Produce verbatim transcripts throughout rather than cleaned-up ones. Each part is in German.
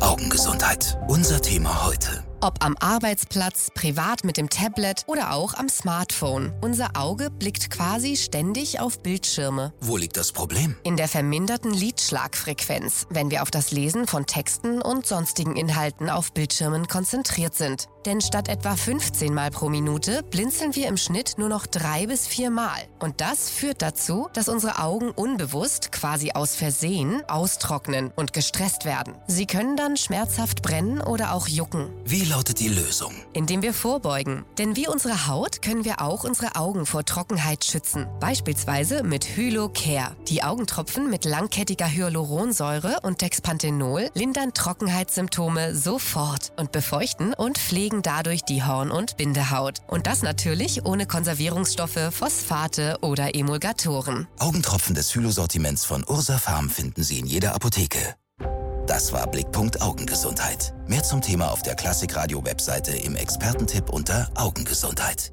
Augengesundheit. Unser Thema heute. Ob am Arbeitsplatz, privat mit dem Tablet oder auch am Smartphone. Unser Auge blickt quasi ständig auf Bildschirme. Wo liegt das Problem? In der verminderten Lidschlagfrequenz, wenn wir auf das Lesen von Texten und sonstigen Inhalten auf Bildschirmen konzentriert sind. Denn statt etwa fünfzehn Mal pro Minute blinzeln wir im Schnitt nur noch drei bis vier Mal. Und das führt dazu, dass unsere Augen unbewusst, quasi aus Versehen, austrocknen und gestresst werden. Sie können dann schmerzhaft brennen oder auch jucken. Wie lautet die Lösung? Indem wir vorbeugen. Denn wie unsere Haut können wir auch unsere Augen vor Trockenheit schützen. Beispielsweise mit Hylo-Care. Die Augentropfen mit langkettiger Hyaluronsäure und Dexpanthenol lindern Trockenheitssymptome sofort und befeuchten und pflegen dadurch die Horn- und Bindehaut. Und das natürlich ohne Konservierungsstoffe, Phosphate oder Emulgatoren. Augentropfen des Hylo-Sortiments von Ursa Pharm finden Sie in jeder Apotheke. Das war Blickpunkt Augengesundheit. Mehr zum Thema auf der Klassikradio-Webseite im Expertentipp unter Augengesundheit.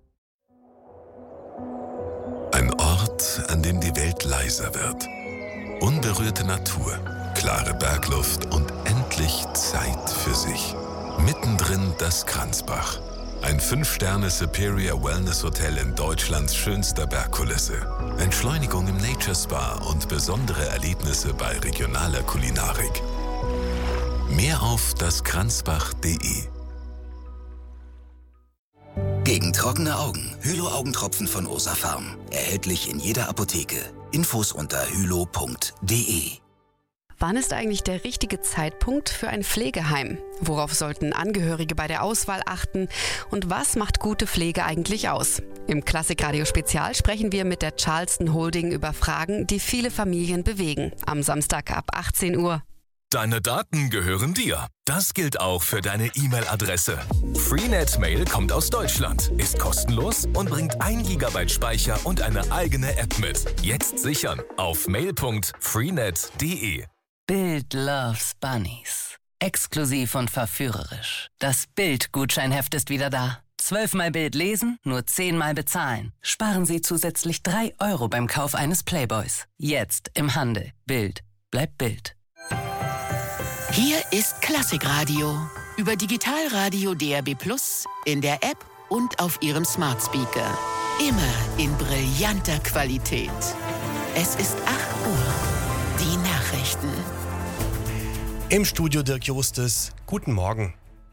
Ein Ort, an dem die Welt leiser wird. Unberührte Natur, klare Bergluft und endlich Zeit für sich. Mittendrin das Kranzbach. Ein fünf Sterne Superior Wellness Hotel in Deutschlands schönster Bergkulisse. Entschleunigung im Nature Spa und besondere Erlebnisse bei regionaler Kulinarik. Mehr auf daskranzbach punkt de. Gegen trockene Augen. Hylo-Augentropfen von Ursa Pharm. Erhältlich in jeder Apotheke. Infos unter hylo punkt de. Wann ist eigentlich der richtige Zeitpunkt für ein Pflegeheim? Worauf sollten Angehörige bei der Auswahl achten? Und was macht gute Pflege eigentlich aus? Im Klassikradio-Spezial sprechen wir mit der Charleston Holding über Fragen, die viele Familien bewegen. Am Samstag ab achtzehn Uhr. Deine Daten gehören dir. Das gilt auch für deine E-Mail-Adresse. Freenet Mail kommt aus Deutschland, ist kostenlos und bringt ein Gigabyte Speicher und eine eigene App mit. Jetzt sichern auf mail punkt freenet punkt de. Bild loves Bunnies. Exklusiv und verführerisch. Das Bild-Gutscheinheft ist wieder da. Zwölfmal Bild lesen, nur zehnmal bezahlen. Sparen Sie zusätzlich drei Euro beim Kauf eines Playboys. Jetzt im Handel. Bild. Bleibt Bild. Hier ist Klassikradio. Über Digitalradio D A B Plus, in der App und auf Ihrem Smart Speaker. Immer in brillanter Qualität. Es ist acht Uhr. Die Nachrichten. Im Studio Dirk Justus. Guten Morgen.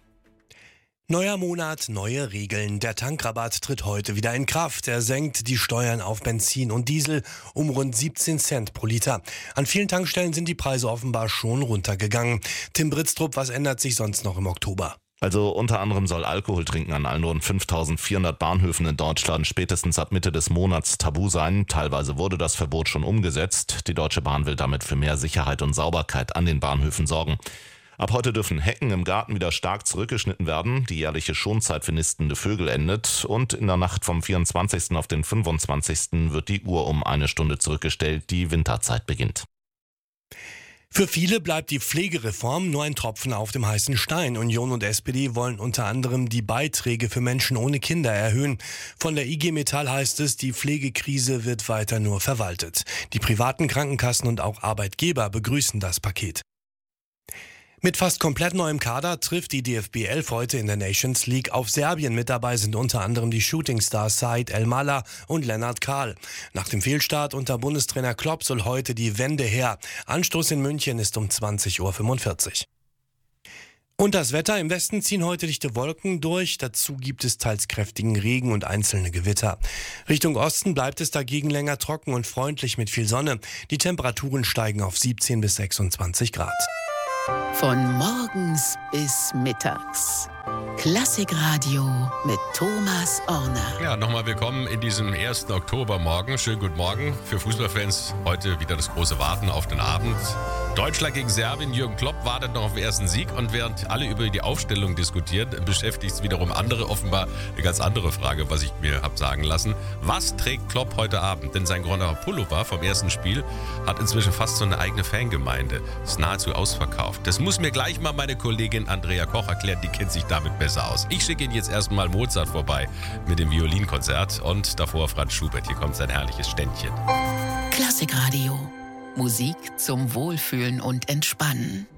Neuer Monat, neue Regeln. Der Tankrabatt tritt heute wieder in Kraft. Er senkt die Steuern auf Benzin und Diesel um rund siebzehn Cent pro Liter. An vielen Tankstellen sind die Preise offenbar schon runtergegangen. Tim Britztrup, was ändert sich sonst noch im Oktober? Also unter anderem soll Alkoholtrinken an allen rund fünftausendvierhundert Bahnhöfen in Deutschland spätestens ab Mitte des Monats tabu sein. Teilweise wurde das Verbot schon umgesetzt. Die Deutsche Bahn will damit für mehr Sicherheit und Sauberkeit an den Bahnhöfen sorgen. Ab heute dürfen Hecken im Garten wieder stark zurückgeschnitten werden. Die jährliche Schonzeit für nistende Vögel endet. Und in der Nacht vom vierundzwanzigsten auf den fünfundzwanzigsten wird die Uhr um eine Stunde zurückgestellt. Die Winterzeit beginnt. Für viele bleibt die Pflegereform nur ein Tropfen auf dem heißen Stein. Union und S P D wollen unter anderem die Beiträge für Menschen ohne Kinder erhöhen. Von der I G Metall heißt es, die Pflegekrise wird weiter nur verwaltet. Die privaten Krankenkassen und auch Arbeitgeber begrüßen das Paket. Mit fast komplett neuem Kader trifft die D F B elf heute in der Nations League auf Serbien. Mit dabei sind unter anderem die Shootingstars Said El-Mala und Lennart Kahl. Nach dem Fehlstart unter Bundestrainer Klopp soll heute die Wende her. Anstoß in München ist um zwanzig Uhr fünfundvierzig. Und das Wetter: Im Westen ziehen heute dichte Wolken durch. Dazu gibt es teils kräftigen Regen und einzelne Gewitter. Richtung Osten bleibt es dagegen länger trocken und freundlich mit viel Sonne. Die Temperaturen steigen auf siebzehn bis sechsundzwanzig Grad. Von morgens bis mittags. Klassikradio mit Thomas Orner. Ja, nochmal willkommen in diesem ersten Oktobermorgen. Schönen guten Morgen für Fußballfans. Heute wieder das große Warten auf den Abend. Deutschland gegen Serbien. Jürgen Klopp wartet noch auf den ersten Sieg. Und während alle über die Aufstellung diskutieren, beschäftigt es wiederum andere. Offenbar eine ganz andere Frage, was ich mir habe sagen lassen. Was trägt Klopp heute Abend? Denn sein grüner Pullover vom ersten Spiel hat inzwischen fast so eine eigene Fangemeinde. Ist nahezu ausverkauft. Das muss mir gleich mal meine Kollegin Andrea Koch erklären. Die kennt sich damit besser aus. Ich schicke Ihnen jetzt erstmal Mozart vorbei mit dem Violinkonzert und davor Franz Schubert. Hier kommt sein herrliches Ständchen. Klassikradio. Musik zum Wohlfühlen und Entspannen.